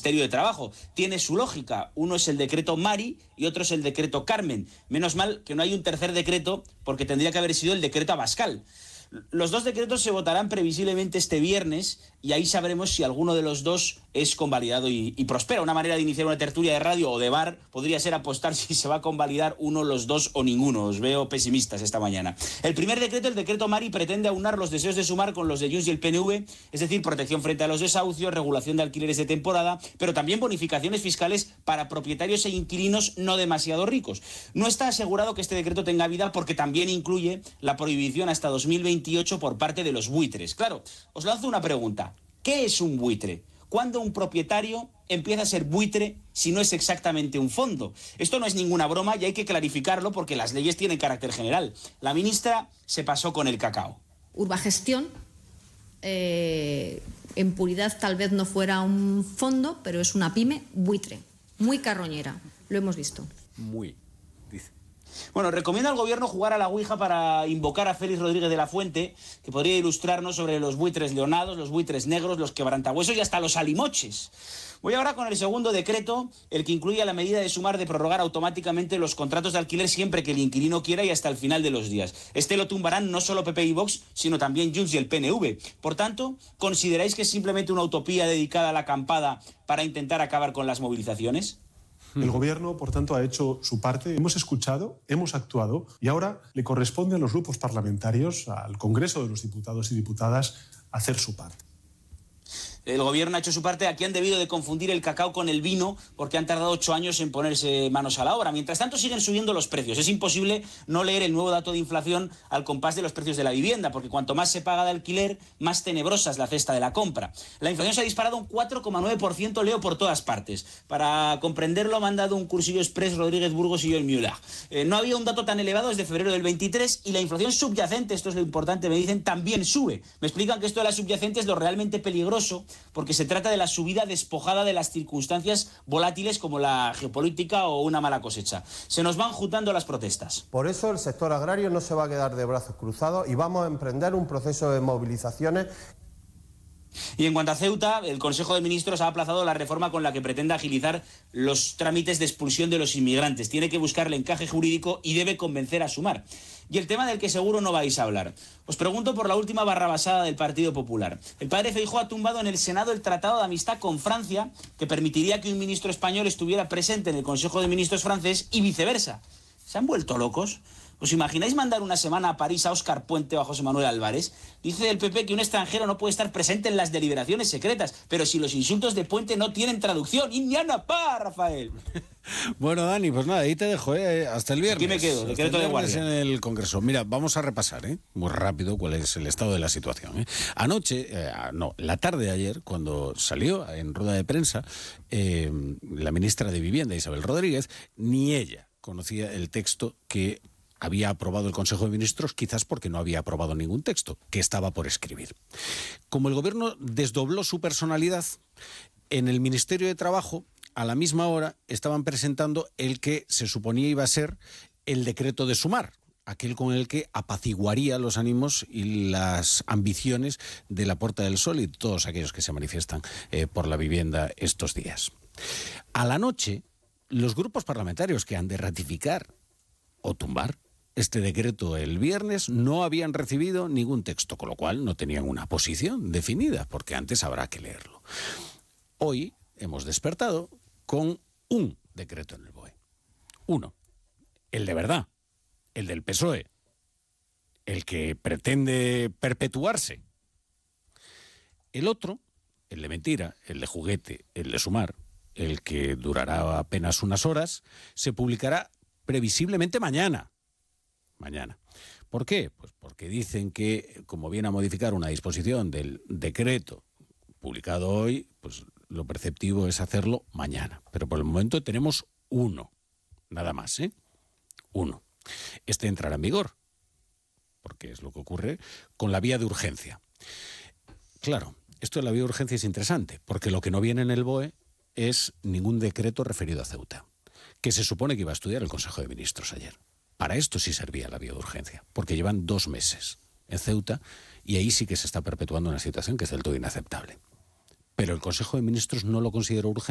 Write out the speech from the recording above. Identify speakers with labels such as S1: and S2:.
S1: Ministerio de Trabajo. Tiene su lógica. Uno es el decreto Mari y otro es el decreto Carmen. Menos mal que no hay un tercer decreto, porque tendría que haber sido el decreto Abascal. Los dos decretos se votarán previsiblemente este viernes y ahí sabremos si alguno de los dos es convalidado y prospera. Una manera de iniciar una tertulia de radio o de bar podría ser apostar si se va a convalidar uno, los dos o ninguno. Os veo pesimistas esta mañana. El primer decreto, el decreto Mari, pretende aunar los deseos de Sumar con los de Junts y el PNV, es decir, protección frente a los desahucios, regulación de alquileres de temporada, pero también bonificaciones fiscales para propietarios e inquilinos no demasiado ricos. No está asegurado que este decreto tenga vida porque también incluye la prohibición hasta 2028 por parte de los buitres. Claro, os lanzo una pregunta. ¿Qué es un buitre? ¿Cuándo un propietario empieza a ser buitre si no es exactamente un fondo? Esto no es ninguna broma y hay que clarificarlo porque las leyes tienen carácter general. La ministra se pasó con el cacao.
S2: Urbagestión, en puridad tal vez no fuera un fondo, pero es una pyme buitre, muy carroñera. Lo hemos visto.
S3: Muy, dice.
S1: Bueno, recomienda al gobierno jugar a la ouija para invocar a Félix Rodríguez de la Fuente, que podría ilustrarnos sobre los buitres leonados, los buitres negros, los quebrantahuesos y hasta los alimoches. Voy ahora con el segundo decreto, el que incluye la medida de Sumar de prorrogar automáticamente los contratos de alquiler siempre que el inquilino quiera y hasta el final de los días. Este lo tumbarán no solo PP y Vox, sino también Junts y el PNV. Por tanto, ¿consideráis que es simplemente una utopía dedicada a la acampada para intentar acabar con las movilizaciones?
S4: El gobierno, por tanto, ha hecho su parte. Hemos escuchado, hemos actuado y ahora le corresponde a los grupos parlamentarios, al Congreso de los Diputados y Diputadas, hacer su parte.
S1: El gobierno ha hecho su parte. Aquí han debido de confundir el cacao con el vino porque han tardado 8 años en ponerse manos a la obra. Mientras tanto siguen subiendo los precios. Es imposible no leer el nuevo dato de inflación al compás de los precios de la vivienda, porque cuanto más se paga de alquiler, más tenebrosa es la cesta de la compra. La inflación se ha disparado un 4,9%, leo por todas partes. Para comprenderlo me han dado un cursillo express Rodríguez Burgos y yo en Müller. No había un dato tan elevado desde febrero del 23 y la inflación subyacente, esto es lo importante, me dicen, también sube. Me explican que esto de la subyacente es lo realmente peligroso, porque se trata de la subida despojada de las circunstancias volátiles como la geopolítica o una mala cosecha. Se nos van juntando las protestas.
S5: Por eso el sector agrario no se va a quedar de brazos cruzados y vamos a emprender un proceso de movilizaciones.
S1: Y en cuanto a Ceuta, el Consejo de Ministros ha aplazado la reforma con la que pretende agilizar los trámites de expulsión de los inmigrantes. Tiene que buscarle encaje jurídico y debe convencer a Sumar. Y el tema del que seguro no vais a hablar. Os pregunto por la última barrabasada del Partido Popular. El padre Feijóo ha tumbado en el Senado el Tratado de Amistad con Francia, que permitiría que un ministro español estuviera presente en el Consejo de Ministros francés y viceversa. ¿Se han vuelto locos? ¿Os imagináis mandar una semana a París a Óscar Puente o a José Manuel Álvarez? Dice el PP que un extranjero no puede estar presente en las deliberaciones secretas, pero si los insultos de Puente no tienen traducción. ¡Indiana pa, Rafael!
S3: Bueno, Dani, pues nada, ahí te dejo, hasta el viernes.
S1: Aquí me quedo, decreto de guardia.
S3: En el Congreso. Mira, vamos a repasar, muy rápido, cuál es el estado de la situación. Anoche, la tarde de ayer, cuando salió en rueda de prensa, la ministra de Vivienda, Isabel Rodríguez, ni ella conocía el texto que había aprobado el Consejo de Ministros, quizás porque no había aprobado ningún texto, que estaba por escribir. Como el gobierno desdobló su personalidad, en el Ministerio de Trabajo, a la misma hora, estaban presentando el que se suponía iba a ser el decreto de Sumar, aquel con el que apaciguaría los ánimos y las ambiciones de la Puerta del Sol y todos aquellos que se manifiestan por la vivienda estos días. A la noche, los grupos parlamentarios que han de ratificar o tumbar este decreto el viernes no habían recibido ningún texto, con lo cual no tenían una posición definida, porque antes habrá que leerlo. Hoy hemos despertado con un decreto en el BOE. Uno, el de verdad, el del PSOE, el que pretende perpetuarse. El otro, el de mentira, el de juguete, el de Sumar, el que durará apenas unas horas, se publicará previsiblemente mañana. ¿Por qué? Pues porque dicen que, como viene a modificar una disposición del decreto publicado hoy, pues lo perceptivo es hacerlo mañana. Pero por el momento tenemos uno, nada más, uno. Este entrará en vigor, porque es lo que ocurre con la vía de urgencia. Claro, esto de la vía de urgencia es interesante, porque lo que no viene en el BOE es ningún decreto referido a Ceuta, que se supone que iba a estudiar el Consejo de Ministros ayer. Para esto sí servía la vía de urgencia, porque llevan 2 meses en Ceuta y ahí sí que se está perpetuando una situación que es del todo inaceptable. Pero el Consejo de Ministros no lo consideró urgente.